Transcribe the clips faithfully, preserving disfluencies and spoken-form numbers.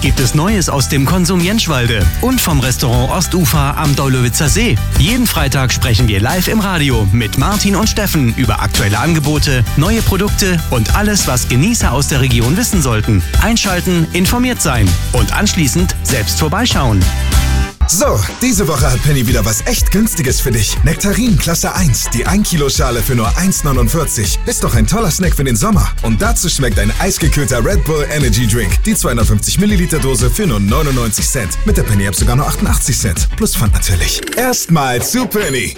gibt es Neues aus dem Konsum Jentschwalde und vom Restaurant Ostufer am Deulowitzer See. Jeden Freitag sprechen wir live im Radio mit Martin und Steffen über aktuelle Angebote, neue Produkte und alles, was Genießer aus der Region wissen sollten. Einschalten, informiert sein und anschließend selbst vorbeischauen. So, diese Woche hat Penny wieder was echt Günstiges für dich. Nektarin Klasse eins, die ein Kilo Schale für nur eins neunundvierzig. Ist doch ein toller Snack für den Sommer. Und dazu schmeckt ein eisgekühlter Red Bull Energy Drink. Die zweihundertfünfzig Milliliter Dose für nur neunundneunzig Cent. Mit der Penny App sogar nur achtundachtzig Cent. Plus Pfand natürlich. Erstmal zu Penny.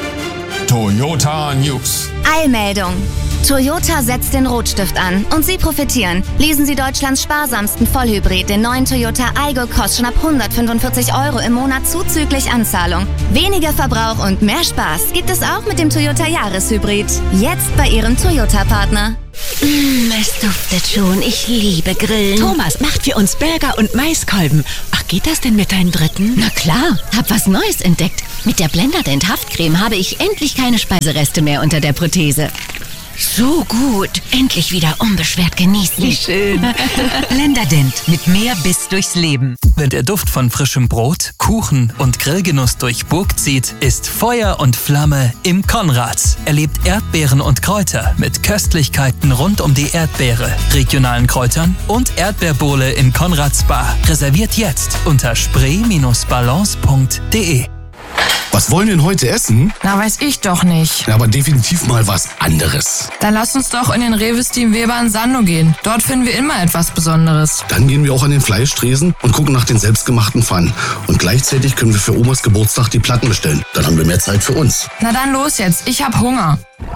Toyota News. Eilmeldung. Toyota setzt den Rotstift an und Sie profitieren. Leasen Sie Deutschlands sparsamsten Vollhybrid, den neuen Toyota Aygo, kostet schon ab hundertfünfundvierzig Euro im Monat zuzüglich Anzahlung. Weniger Verbrauch und mehr Spaß gibt es auch mit dem Toyota Jahreshybrid. Jetzt bei Ihrem Toyota-Partner. Mm, es duftet schon. Ich liebe Grillen. Thomas macht für uns Burger und Maiskolben. Ach, geht das denn mit deinem dritten? Na klar, hab was Neues entdeckt. Mit der Blenderdent Haftcreme habe ich endlich keine Speisereste mehr unter der Prothese. So gut. Endlich wieder unbeschwert genießen. Wie schön. Blenderdent. Mit mehr Biss durchs Leben. Wenn der Duft von frischem Brot, Kuchen und Grillgenuss durch Burg zieht, ist Feuer und Flamme im Konrads. Erlebt Erdbeeren und Kräuter mit Köstlichkeiten rund um die Erdbeere, regionalen Kräutern und Erdbeerbowle in Konrads Bar. Reserviert jetzt unter spray balance punkt de. Was wollen wir denn heute essen? Na, weiß ich doch nicht. Ja, aber definitiv mal was anderes. Dann lass uns doch in den Rewe Steam Weber in Sando gehen. Dort finden wir immer etwas Besonderes. Dann gehen wir auch an den Fleischtresen und gucken nach den selbstgemachten Pfannen. Und gleichzeitig können wir für Omas Geburtstag die Platten bestellen. Dann haben wir mehr Zeit für uns. Na dann los jetzt, ich hab Hunger.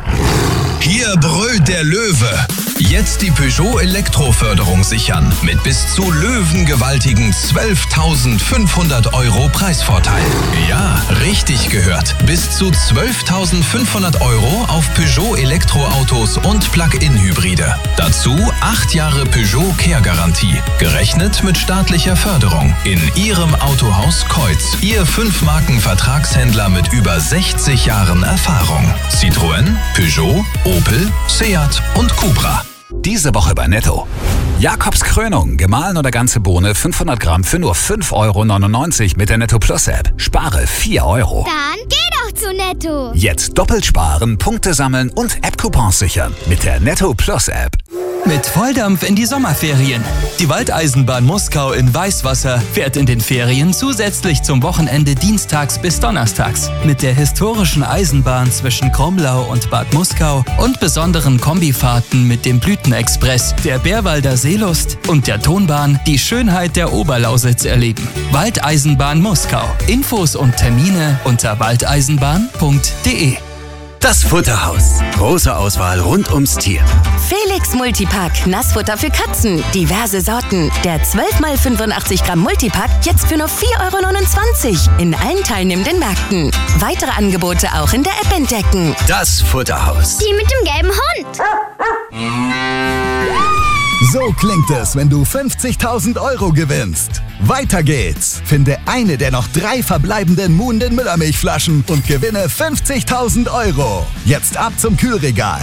Hier brüllt der Löwe. Jetzt die Peugeot Elektroförderung sichern. Mit bis zu löwengewaltigen zwölftausendfünfhundert Euro Preisvorteil. Ja, richtig gehört. Bis zu zwölftausendfünfhundert Euro auf Peugeot Elektroautos und Plug-in-Hybride. Dazu acht Jahre Peugeot Care-Garantie. Gerechnet mit staatlicher Förderung. In Ihrem Autohaus Keutz. Ihr Fünf-Marken-Vertragshändler mit über sechzig Jahren Erfahrung. Citroën, Peugeot, Opel, Seat und Cupra. Diese Woche bei Netto. Jakobs Krönung, gemahlen oder ganze Bohne, fünfhundert Gramm für nur fünf Euro neunundneunzig mit der Netto Plus App. Spare vier Euro. Dann geh doch zu Netto. Jetzt doppelt sparen, Punkte sammeln und App-Coupons sichern mit der Netto Plus App. Mit Volldampf in die Sommerferien. Die Waldeisenbahn Muskau in Weißwasser fährt in den Ferien zusätzlich zum Wochenende dienstags bis donnerstags. Mit der historischen Eisenbahn zwischen Kromlau und Bad Muskau und besonderen Kombifahrten mit dem Blütenexpress, der Bärwalder Seelust und der Tonbahn die Schönheit der Oberlausitz erleben. Waldeisenbahn Muskau. Infos und Termine unter waldeisenbahn punkt de. Das Futterhaus. Große Auswahl rund ums Tier. Felix Multipack. Nassfutter für Katzen. Diverse Sorten. Der zwölf mal fünfundachtzig Gramm Multipack jetzt für nur vier Euro neunundzwanzig. In allen teilnehmenden Märkten. Weitere Angebote auch in der App entdecken. Das Futterhaus. Die mit dem gelben Hund. So klingt es, wenn du fünfzigtausend Euro gewinnst. Weiter geht's. Finde eine der noch drei verbleibenden Muhnden Müllermilchflaschen und gewinne fünfzigtausend Euro. Jetzt ab zum Kühlregal.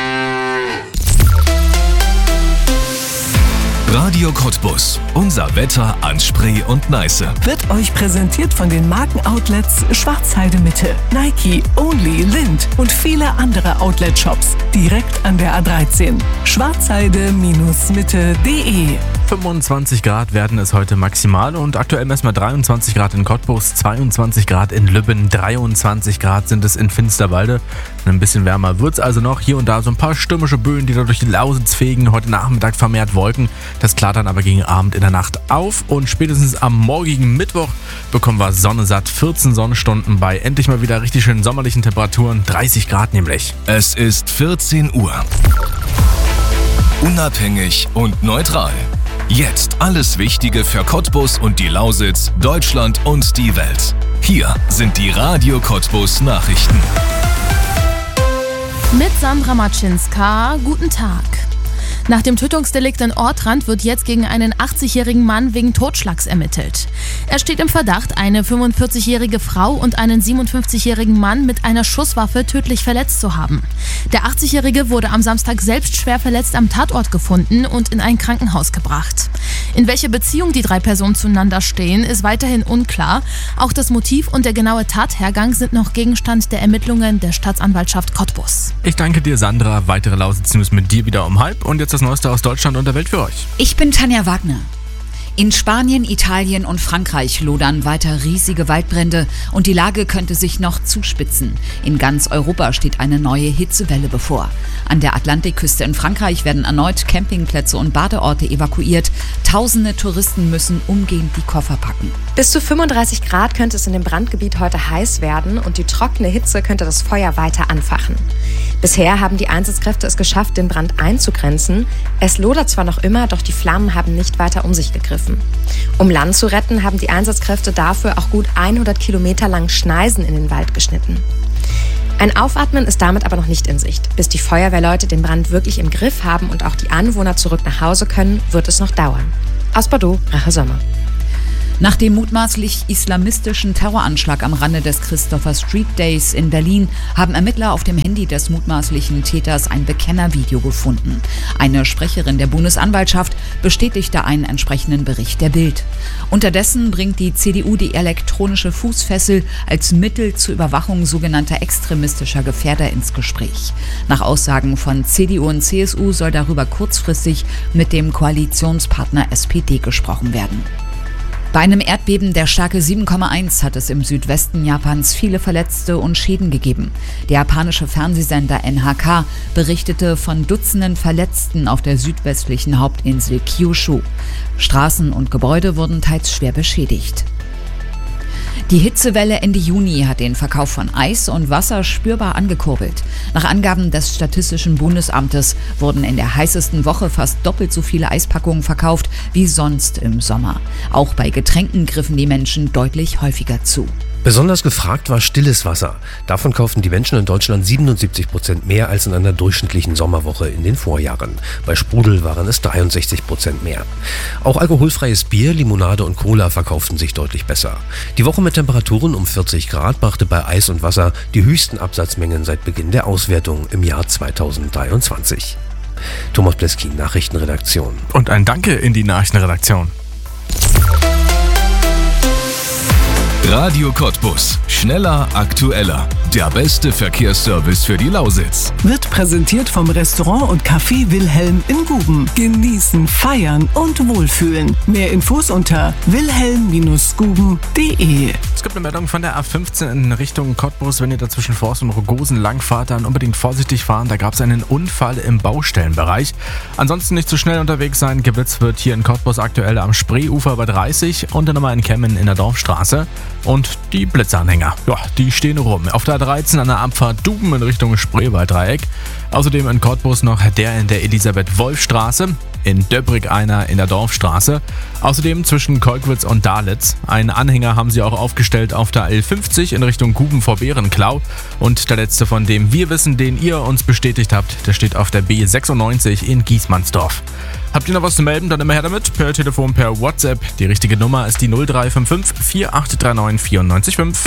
Radio Cottbus. Unser Wetter an Spree und Neiße. Wird euch präsentiert von den Markenoutlets Schwarzheide Mitte, Nike, Only, Lind und viele andere Outlet-Shops. Direkt an der A dreizehn. schwarzheide Mitte punkt de. fünfundzwanzig Grad werden es heute maximal und aktuell messen wir dreiundzwanzig Grad in Cottbus, zweiundzwanzig Grad in Lübben, dreiundzwanzig Grad sind es in Finsterwalde. Ein bisschen wärmer wird es also noch. Hier und da so ein paar stürmische Böen, die da durch die Lausitz fegen. Heute Nachmittag vermehrt Wolken. Das klart dann aber gegen Abend in der Nacht auf und spätestens am morgigen Mittwoch bekommen wir Sonne satt. vierzehn Sonnenstunden bei endlich mal wieder richtig schönen sommerlichen Temperaturen. dreißig Grad nämlich. Es ist vierzehn Uhr. Unabhängig und neutral. Jetzt alles Wichtige für Cottbus und die Lausitz, Deutschland und die Welt. Hier sind die Radio Cottbus Nachrichten. Mit Sandra Matschinska, guten Tag. Nach dem Tötungsdelikt in Ortrand wird jetzt gegen einen achtzigjährigen Mann wegen Totschlags ermittelt. Er steht im Verdacht, eine fünfundvierzigjährige Frau und einen siebenundfünfzigjährigen Mann mit einer Schusswaffe tödlich verletzt zu haben. Der achtzigjährige wurde am Samstag selbst schwer verletzt am Tatort gefunden und in ein Krankenhaus gebracht. In welcher Beziehung die drei Personen zueinander stehen, ist weiterhin unklar. Auch das Motiv und der genaue Tathergang sind noch Gegenstand der Ermittlungen der Staatsanwaltschaft Cottbus. Ich danke dir, Sandra. Weitere Lausitz-News mit dir wieder um halb. Und jetzt das Neueste aus Deutschland und der Welt für euch. Ich bin Tanja Wagner. In Spanien, Italien und Frankreich lodern weiter riesige Waldbrände und die Lage könnte sich noch zuspitzen. In ganz Europa steht eine neue Hitzewelle bevor. An der Atlantikküste in Frankreich werden erneut Campingplätze und Badeorte evakuiert. Tausende Touristen müssen umgehend die Koffer packen. Bis zu fünfunddreißig Grad könnte es in dem Brandgebiet heute heiß werden und die trockene Hitze könnte das Feuer weiter anfachen. Bisher haben die Einsatzkräfte es geschafft, den Brand einzugrenzen. Es lodert zwar noch immer, doch die Flammen haben nicht weiter um sich gegriffen. Um Land zu retten, haben die Einsatzkräfte dafür auch gut hundert Kilometer lang Schneisen in den Wald geschnitten. Ein Aufatmen ist damit aber noch nicht in Sicht. Bis die Feuerwehrleute den Brand wirklich im Griff haben und auch die Anwohner zurück nach Hause können, wird es noch dauern. Aus Bordeaux, Rache Sommer. Nach dem mutmaßlich islamistischen Terroranschlag am Rande des Christopher Street Days in Berlin haben Ermittler auf dem Handy des mutmaßlichen Täters ein Bekennervideo gefunden. Eine Sprecherin der Bundesanwaltschaft bestätigte einen entsprechenden Bericht der Bild. Unterdessen bringt die C D U die elektronische Fußfessel als Mittel zur Überwachung sogenannter extremistischer Gefährder ins Gespräch. Nach Aussagen von C D U und C S U soll darüber kurzfristig mit dem Koalitionspartner S P D gesprochen werden. Bei einem Erdbeben der Stärke sieben Komma eins hat es im Südwesten Japans viele Verletzte und Schäden gegeben. Der japanische Fernsehsender N H K berichtete von Dutzenden Verletzten auf der südwestlichen Hauptinsel Kyushu. Straßen und Gebäude wurden teils schwer beschädigt. Die Hitzewelle Ende Juni hat den Verkauf von Eis und Wasser spürbar angekurbelt. Nach Angaben des Statistischen Bundesamtes wurden in der heißesten Woche fast doppelt so viele Eispackungen verkauft wie sonst im Sommer. Auch bei Getränken griffen die Menschen deutlich häufiger zu. Besonders gefragt war stilles Wasser. Davon kauften die Menschen in Deutschland siebenundsiebzig Prozent mehr als in einer durchschnittlichen Sommerwoche in den Vorjahren. Bei Sprudel waren es dreiundsechzig Prozent mehr. Auch alkoholfreies Bier, Limonade und Cola verkauften sich deutlich besser. Die Woche mit Temperaturen um vierzig Grad brachte bei Eis und Wasser die höchsten Absatzmengen seit Beginn der Auswertung im Jahr zweitausenddreiundzwanzig. Thomas Bleskin, Nachrichtenredaktion. Und ein Danke in die Nachrichtenredaktion. Radio Cottbus. Schneller, aktueller. Der beste Verkehrsservice für die Lausitz. Wird präsentiert vom Restaurant und Café Wilhelm in Guben. Genießen, feiern und wohlfühlen. Mehr Infos unter wilhelm Bindestrich guben Punkt de. Es gibt eine Meldung von der A fünfzehn in Richtung Cottbus. Wenn ihr da zwischen Forst und Rogosen langfahrt, dann unbedingt vorsichtig fahren. Da gab es einen Unfall im Baustellenbereich. Ansonsten nicht zu schnell unterwegs sein. Geblitzt wird hier in Cottbus aktuell am Spreeufer bei dreißig und dann nochmal in Kemmen in der Dorfstraße. Und die Blitzanhänger, ja, die stehen rum. Auf der A dreizehn an der Abfahrt Duben in Richtung Spreewalddreieck. Außerdem in Cottbus noch der in der Elisabeth-Wolf-Straße. In Döbrig einer in der Dorfstraße. Außerdem zwischen Kolkwitz und Dalitz. Einen Anhänger haben sie auch aufgestellt auf der L fünfzig in Richtung Guben vor Bärenklau. Und der letzte, von dem wir wissen, den ihr uns bestätigt habt, der steht auf der B sechsundneunzig in Giesmannsdorf. Habt ihr noch was zu melden, dann immer her damit. Per Telefon, per WhatsApp. Die richtige Nummer ist die null drei fünf fünf vier acht drei neun vier neun fünf.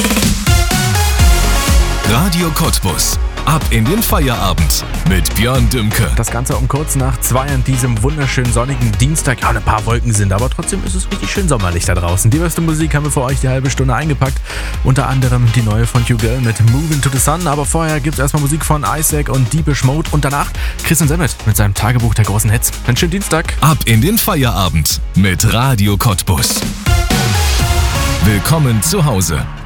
Radio Cottbus. Ab in den Feierabend mit Björn Dümke. Das Ganze um kurz nach zwei an diesem wunderschönen sonnigen Dienstag. Ja, ein paar Wolken sind, aber trotzdem ist es richtig schön sommerlich da draußen. Die beste Musik haben wir für euch die halbe Stunde eingepackt. Unter anderem die neue von Hugh Girl mit Moving to the Sun. Aber vorher gibt es erstmal Musik von Isaac und Deepish Mode. Und danach Christian Semmet mit seinem Tagebuch der großen Hits. Einen schönen Dienstag. Ab in den Feierabend mit Radio Cottbus. Willkommen zu Hause.